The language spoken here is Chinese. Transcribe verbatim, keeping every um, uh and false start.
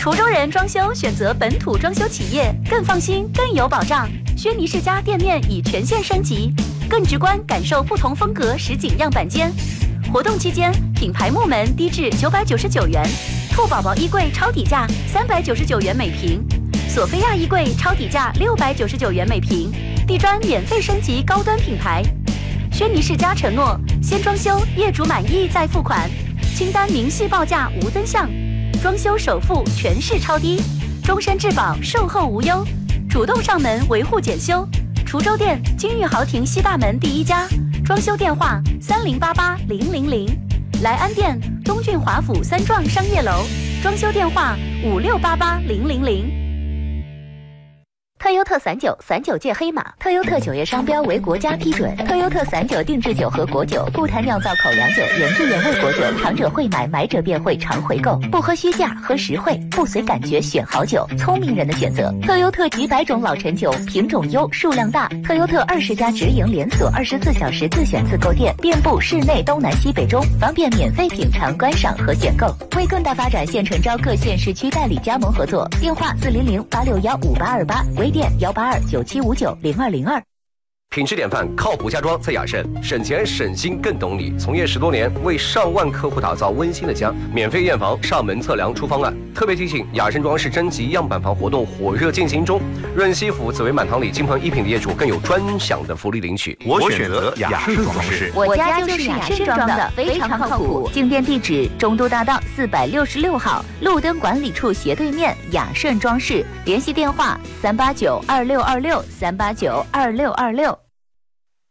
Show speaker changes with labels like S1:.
S1: 滁州人装修选择本土装修企业，更放心，更有保障。轩尼诗家店面已全线升级，更直观感受不同风格实景样板间。活动期间，品牌木门低至九百九十九元，兔宝宝衣柜超底价三百九十九元每平，索菲亚衣柜超底价六百九十九元每平，地砖免费升级高端品牌。轩尼诗家承诺，先装修，业主满意再付款，清单明细报价无增项，装修首付全市超低，终身质保，售后无忧，主动上门维护检修。滁州店金玉豪庭西大门第一家，装修电话三零八八零零零。莱安店东郡华府三幢商业楼，装修电话五六八八零零零。特优特散酒，散酒界黑马。特优特酒业商标为国家批准。特优特散酒定制酒和果酒，不谈酿造口粮酒，原汁原味果酒，尝者会买，买者便会常回购。不喝虚价，喝实惠，不随感觉选好酒，聪明人的选择。特优特几百种老陈酒，品种优，数量大。特优特二十家直营连锁，二十四小时自选自购店，遍布市内东南西北中，方便免费品尝、观赏和选购。为更大发展，现诚招各县市区代理加盟合作，电话四零零八六幺五八二八，微店幺八二九七五九零二零二。
S2: 品质典范，靠谱家装在雅盛，省钱省心更懂你。从业十多年，为上万客户打造温馨的家。免费验房，上门测量出方案。特别提醒，雅盛装饰征集样板房活动火热进行中，润西府紫薇满堂里金鹏一品的业主更有专享的福利领取。
S3: 我选择雅盛装饰，
S1: 我家就是雅盛装的，非常靠谱。进店地址：中都大道四百六十六号，路灯管理处斜对面，雅盛装饰。联系电话：三八九二六二六三八九二六二六。